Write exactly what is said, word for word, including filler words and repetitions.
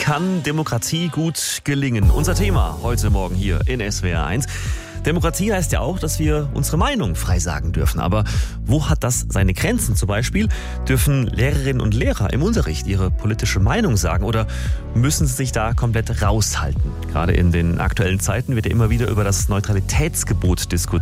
kann Demokratie gut gelingen? Unser Thema heute Morgen hier in S W R eins. Demokratie heißt ja auch, dass wir unsere Meinung frei sagen dürfen. Aber wo hat das seine Grenzen? Zum Beispiel dürfen Lehrerinnen und Lehrer im Unterricht ihre politische Meinung sagen oder müssen sie sich da komplett raushalten? Gerade in den aktuellen Zeiten wird ja immer wieder über das Neutralitätsgebot diskutiert.